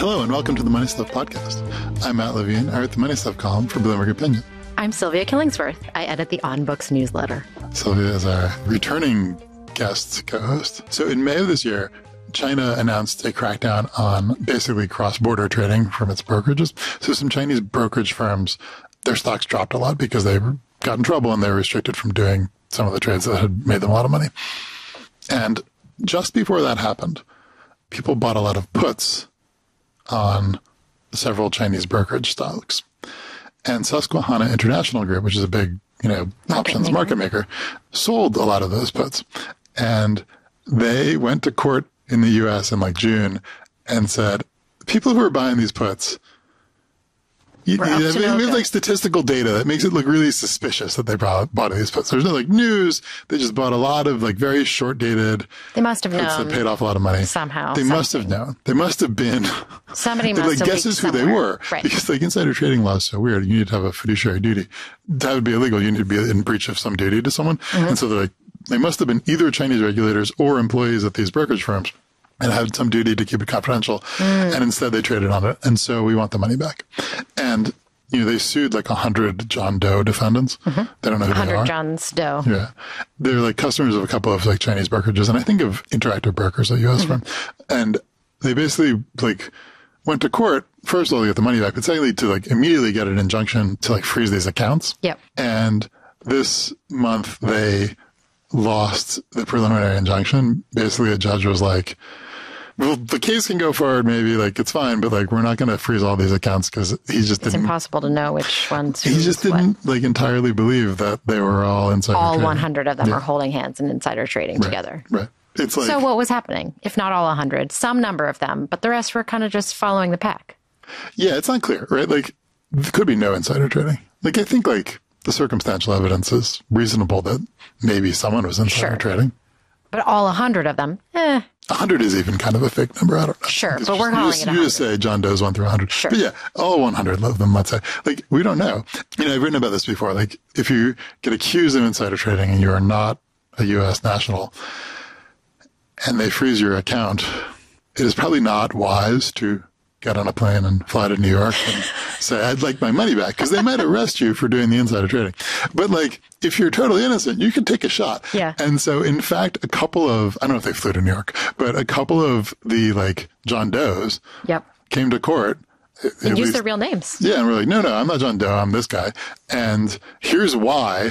Hello and welcome to the Money Stuff Podcast. I'm Matt Levine. I write the Money Stuff column for Bloomberg Opinion. I'm Sylvia Killingsworth. I edit the On Books newsletter. Sylvia is our returning guest co-host. So in May of this year, China announced a crackdown on basically cross-border trading from its brokerages. So some Chinese brokerage firms, their stocks dropped a lot because they got in trouble and they were restricted from doing some of the trades that had made them a lot of money. And just before that happened, people bought a lot of puts on several Chinese brokerage stocks. And Susquehanna International Group, which is a big, options market maker, sold a lot of those puts. And they went to court in the U.S. in June and said, people who are buying these puts, we have statistical data that makes it look really suspicious that they bought these puts. There's no news. They just bought a lot of very short dated. They must have known. That paid off a lot of money. Somehow. They must have known. They must have been. Somebody must have guesses who they were. Right. Because insider trading law is so weird. You need to have a fiduciary duty. That would be illegal. You need to be in breach of some duty to someone. Mm-hmm. And so they must have been either Chinese regulators or employees at these brokerage firms and had some duty to keep it confidential. And instead they traded on it. And so we want the money back. And, they sued 100 John Doe defendants. Mm-hmm. They don't know who they are. 100 John's Doe. Yeah. They're customers of a couple of Chinese brokerages. And I think of Interactive Brokers, a U.S. firm. And they basically went to court, first of all, to get the money back, but secondly, to immediately get an injunction to freeze these accounts. Yep. And this month they lost the preliminary injunction. Basically, a judge was like, well, the case can go forward, maybe, it's fine, but we're not going to freeze all these accounts because it's impossible to know which ones. He just didn't entirely believe that they were all insider all trading. 100 of them are holding hands and insider trading together. Right. It's so what was happening? If not all 100, some number of them, but the rest were kind of just following the pack. Yeah, it's not clear, right? There could be no insider trading. I think the circumstantial evidence is reasonable that maybe someone was insider trading. But all 100 of them, 100 is even kind of a fake number. I don't know. Sure, but we're calling it 100. You just say John Doe's 1 through 100. Sure. But yeah, all 100 of them, let's say. We don't know. I've written about this before. If you get accused of insider trading and you are not a U.S. national and they freeze your account, it is probably not wise to get on a plane and fly to New York and say, I'd like my money back, because they might arrest you for doing the insider trading. But if you're totally innocent, you can take a shot. Yeah. And so in fact, a couple of, I don't know if they flew to New York, but a couple of the John Does came to court. And use their real names. Yeah. And we're no, I'm not John Doe. I'm this guy. And here's why